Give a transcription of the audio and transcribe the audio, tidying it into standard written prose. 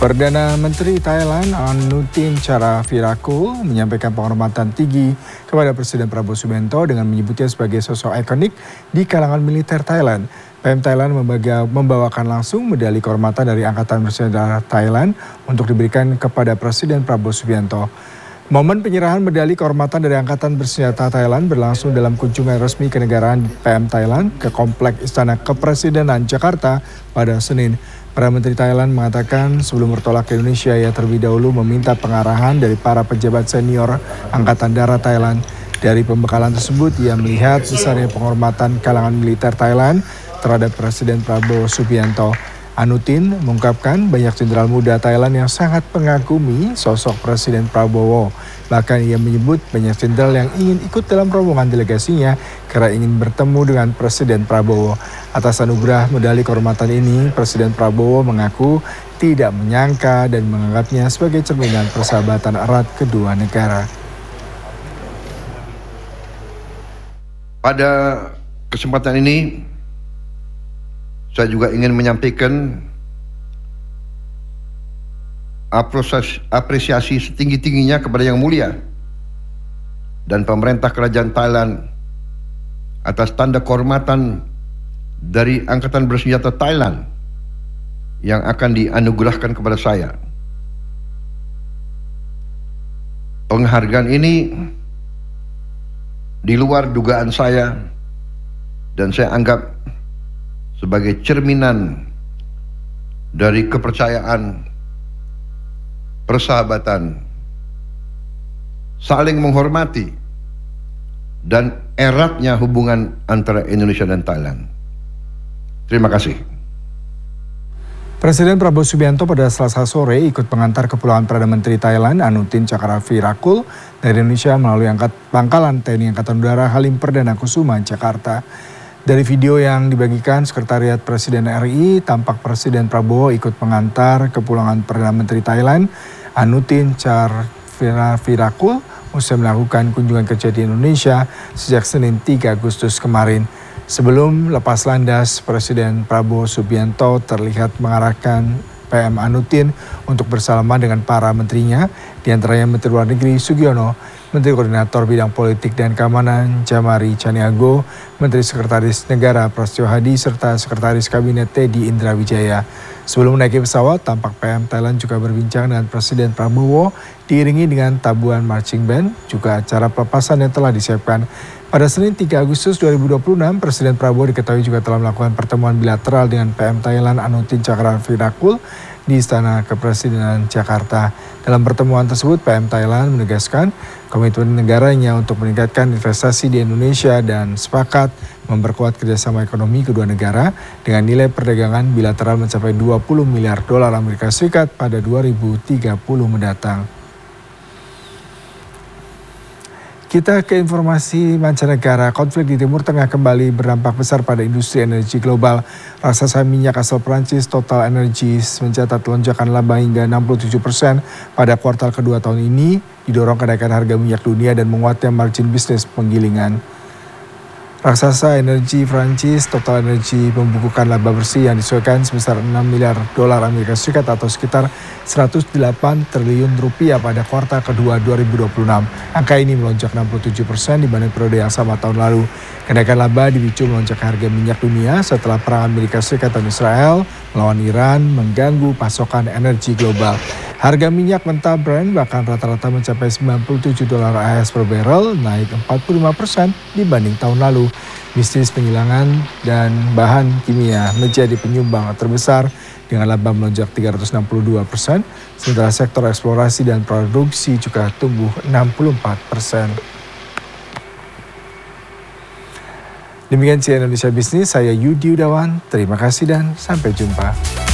Perdana Menteri Thailand Anutin Charavairakulh menyampaikan penghormatan tinggi kepada Presiden Prabowo Subianto dengan menyebutnya sebagai sosok ikonik di kalangan militer Thailand. PM Thailand membawakan langsung medali kehormatan dari Angkatan Bersenjata Thailand untuk diberikan kepada Presiden Prabowo Subianto. Momen penyerahan medali kehormatan dari Angkatan Bersenjata Thailand berlangsung dalam kunjungan resmi kenegaraan PM Thailand ke Kompleks Istana Kepresidenan Jakarta pada Senin. Perdana Menteri Thailand mengatakan sebelum bertolak ke Indonesia, ia terlebih dahulu meminta pengarahan dari para pejabat senior Angkatan Darat Thailand. Dari pembekalan tersebut, ia melihat besarnya penghormatan kalangan militer Thailand terhadap Presiden Prabowo Subianto. Anutin mengungkapkan banyak jenderal muda Thailand yang sangat mengagumi sosok Presiden Prabowo. Bahkan ia menyebut banyak jenderal yang ingin ikut dalam rombongan delegasinya karena ingin bertemu dengan Presiden Prabowo. Atas anugerah medali kehormatan ini, Presiden Prabowo mengaku tidak menyangka dan menganggapnya sebagai cerminan persahabatan erat kedua negara. Pada kesempatan ini, saya juga ingin menyampaikan apresiasi setinggi-tingginya kepada Yang Mulia dan pemerintah Kerajaan Thailand atas tanda kehormatan dari Angkatan Bersenjata Thailand yang akan dianugerahkan kepada saya. Penghargaan ini di luar dugaan saya dan saya anggap sebagai cerminan dari kepercayaan, persahabatan, saling menghormati, dan eratnya hubungan antara Indonesia dan Thailand. Terima kasih. Presiden Prabowo Subianto pada Selasa sore ikut pengantar kepulangan Perdana Menteri Thailand Anutin Charavairakulh dari Indonesia melalui pangkalan TNI Angkatan Udara Halim Perdana Kusuma, Jakarta. Dari video yang dibagikan Sekretariat Presiden RI, tampak Presiden Prabowo ikut mengantar kepulangan Perdana Menteri Thailand Anutin Charavairakulh usai melakukan kunjungan kerja di Indonesia sejak Senin 3 Agustus kemarin. Sebelum lepas landas, Presiden Prabowo Subianto terlihat mengarahkan PM Anutin untuk bersalaman dengan para menterinya, diantaranya Menteri Luar Negeri Sugiono, Menteri Koordinator Bidang Politik dan Keamanan Jamari Chaniago, Menteri Sekretaris Negara Prasetyo Hadi, serta Sekretaris Kabinet Teddy Indra Wijaya. Sebelum menaiki pesawat, tampak PM Thailand juga berbincang dengan Presiden Prabowo, diiringi dengan tabuhan marching band, juga acara pelepasan yang telah disiapkan. Pada Senin 3 Agustus 2026, Presiden Prabowo diketahui juga telah melakukan pertemuan bilateral dengan PM Thailand Anutin Charavairakulh di Istana Kepresidenan Jakarta. Dalam pertemuan tersebut, PM Thailand menegaskan komitmen negaranya untuk meningkatkan investasi di Indonesia dan sepakat memperkuat kerjasama ekonomi kedua negara dengan nilai perdagangan bilateral mencapai 20 miliar dolar Amerika Serikat pada 2030 mendatang. Kita ke informasi mancanegara. Konflik di Timur Tengah kembali berdampak besar pada industri energi global. Raksasa minyak asal Prancis Total Energies mencatat lonjakan laba hingga 67% pada kuartal kedua tahun ini, didorong kenaikan harga minyak dunia dan menguatnya margin bisnis penggilingan. Raksasa energi Prancis Total Energy membukukan laba bersih yang disesuaikan sebesar 6 miliar dolar Amerika Serikat atau sekitar 108 triliun rupiah pada kuartal kedua 2026. Angka ini melonjak 67% dibanding periode yang sama tahun lalu. Kenaikan laba dipicu melonjak harga minyak dunia setelah perang Amerika Serikat dan Israel melawan Iran mengganggu pasokan energi global. Harga minyak mentah Brent bahkan rata-rata mencapai 97 dolar AS per barrel, naik 45% dibanding tahun lalu. Bisnis penggilingan dan bahan kimia menjadi penyumbang terbesar dengan laba melonjak 362%, sementara sektor eksplorasi dan produksi juga tumbuh 64%. Demikian CNN Indonesia Bisnis, saya Yudi Udawan, terima kasih dan sampai jumpa.